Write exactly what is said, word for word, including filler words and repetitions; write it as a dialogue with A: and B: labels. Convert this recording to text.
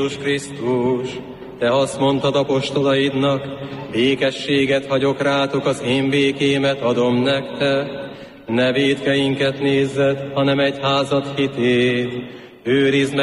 A: Jézus Krisztus, te azt mondtad apostolaidnak, békességet hagyok rátok, az én békémet adom nektek. Ne vétkeinket nézzed, hanem egyházad hitét. Őrizd meg